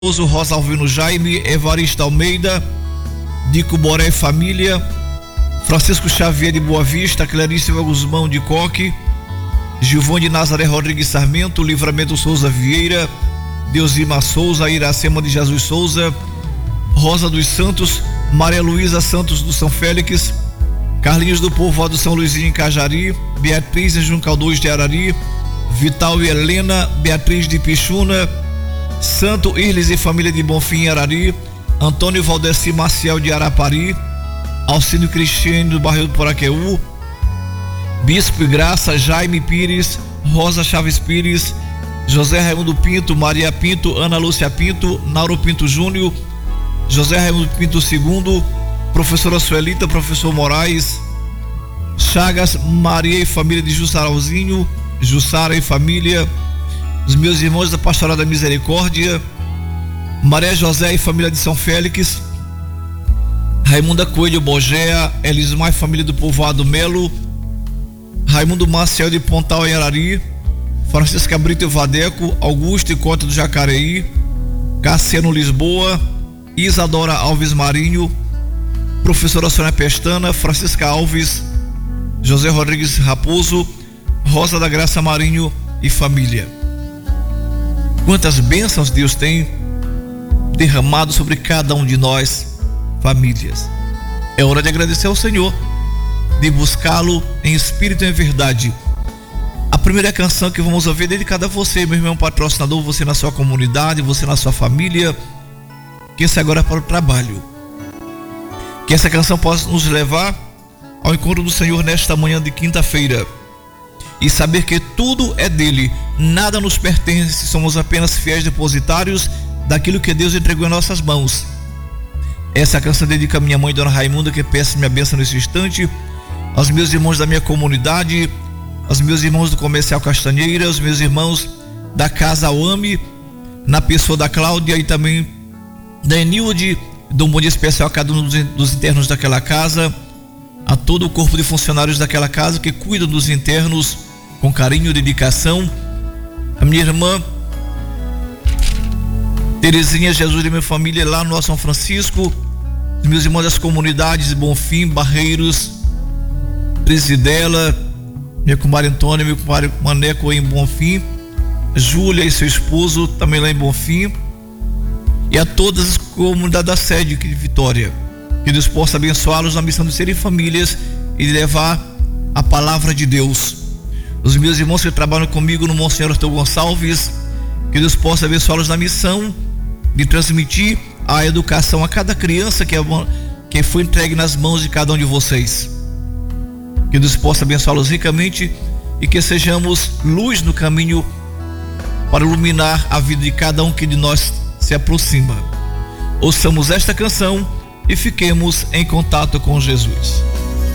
Rosa Alvino Jaime, Evarista Almeida, Dico Boré e família, Francisco Xavier de Boa Vista, Clarice Guzmão de Coque, Gilvone Nazaré Rodrigues Sarmento, Livramento Souza Vieira, Deusima Souza, Iracema de Jesus Souza, Rosa dos Santos, Maria Luísa Santos do São Félix, Carlinhos do Povoado São Luizinho em Cajari, Beatriz em Juncal 2 de Arari, Vital e Helena, Beatriz de Pichuna, Santo Irles e família de Bonfim em Arari, Antônio Valdeci Maciel de Arapari, Alcínio Cristiano do bairro do Poraqueu, Bispo e Graça, Jaime Pires, Rosa Chaves Pires, José Raimundo Pinto, Maria Pinto, Ana Lúcia Pinto, Nauro Pinto Júnior, José Raimundo Pinto II, professora Suelita, professor Moraes, Chagas, Maria e família de Jussaralzinho, Jussara e família, os meus irmãos da Pastoral da Misericórdia, Maria José e família de São Félix, Raimunda Coelho Bogea, Elismar e família do Povoado Melo, Raimundo Maciel de Pontal em Arari, Francisca Brito e Vadeco, Augusto e Cota do Jacareí, Cassiano Lisboa, Isadora Alves Marinho, professora Sônia Pestana, Francisca Alves, José Rodrigues Raposo, Rosa da Graça Marinho e família. Quantas bênçãos Deus tem derramado sobre cada um de nós, famílias. É hora de agradecer ao Senhor, de buscá-lo em espírito e em verdade. A primeira canção que vamos ouvir é dedicada a você, meu irmão patrocinador, você na sua comunidade, você na sua família, que esse agora é para o trabalho. Que essa canção possa nos levar ao encontro do Senhor nesta manhã de quinta-feira e saber que tudo é dele, nada nos pertence, somos apenas fiéis depositários daquilo que Deus entregou em nossas mãos. Essa canção dedica a minha mãe, Dona Raimunda, que peço minha bênção nesse instante, aos meus irmãos da minha comunidade, aos meus irmãos do Comercial Castanheira, aos meus irmãos da Casa Auame, na pessoa da Cláudia e também da Enilde, dou um bom dia especial a cada um dos internos daquela casa, a todo o corpo de funcionários daquela casa que cuidam dos internos com carinho e dedicação, a minha irmã Terezinha Jesus e minha família lá no São Francisco, os meus irmãos das comunidades de Bonfim, Barreiros, Presidela, minha comadre Antônia, meu comadre Maneco em Bonfim, Júlia e seu esposo também lá em Bonfim, e a todas as comunidades da sede de Vitória, que Deus possa abençoá-los na missão de serem famílias e de levar a palavra de Deus. Os meus irmãos que trabalham comigo no Monsenhor Arthur Gonçalves, que Deus possa abençoá-los na missão de transmitir a educação a cada criança que foi entregue nas mãos de cada um de vocês. Que Deus possa abençoá-los ricamente e que sejamos luz no caminho para iluminar a vida de cada um que de nós se aproxima. Ouçamos esta canção e fiquemos em contato com Jesus.